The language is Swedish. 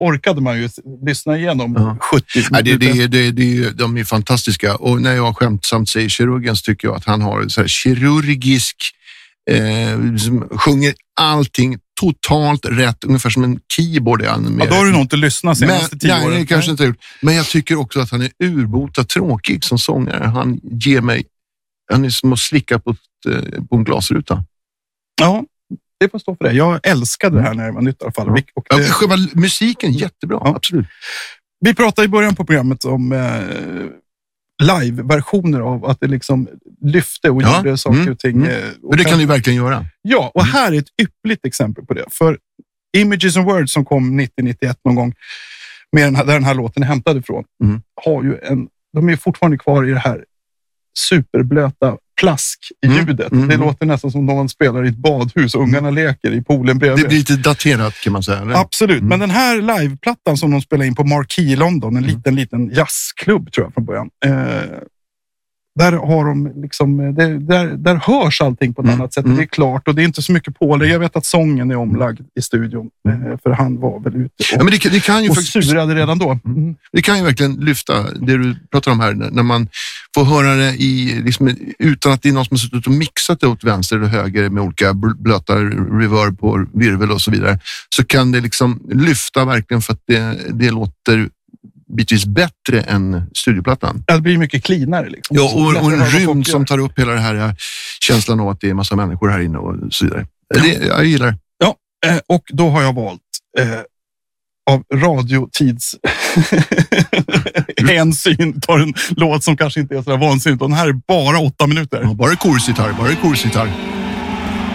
orkade man ju lyssna igenom 70 minuter. De är fantastiska. Och när jag skämtsamt säger kirurgen så tycker jag att han har så här kirurgisk sjunger allting totalt rätt, ungefär som en keyboard. Ja, då har du nog inte lyssnat senaste 10 åren. Nej, kanske inte gjort. Men jag tycker också att han är urbota tråkig som sångare. Han är som att slicka på en glasruta. Ja, det får stå för det. Jag älskade det här när det var nytt i alla fall. Ja. Själva musiken jättebra, absolut. Vi pratade i början på programmet om live-versioner av att det liksom lyfte och gjorde saker och ting. Och det kan du verkligen göra. Ja, och här är ett ypperligt exempel på det. För Images and Words som kom 90-91 någon gång, med där den här låten är hämtad ifrån, har ju de är fortfarande kvar i det här superblöta plask i ljudet. Det låter nästan som någon spelar i ett badhus och ungarna leker i poolen bredvid. Det blir lite daterat kan man säga. Eller? Absolut, men den här liveplattan som de spelar in på Marquee i London, en liten jazzklubb tror jag från början. Där har de liksom, där hörs allting på ett annat sätt. Det är klart och det är inte så mycket på det. Jag vet att sången är omlagd i studion för han var väl ute och, men det kan ju och surade redan då. Det kan ju verkligen lyfta det du pratar om här när man får höra det liksom, utan att det är någon som har suttit och mixat det åt vänster eller höger med olika blöta reverb på virvel och så vidare, så kan det liksom lyfta verkligen för att det låter bitvis bättre än studioplattan. Det blir mycket cleanare liksom. Ja, och en rymd som tar upp hela det här känslan av att det är en massa människor här inne och så vidare. Jag gillar det. Ja, och då har jag valt av radiotids hänsyn tar en låt som kanske inte är så där vansinnigt. Och den här är bara 8 minuter. Ja, bara korsgitarr.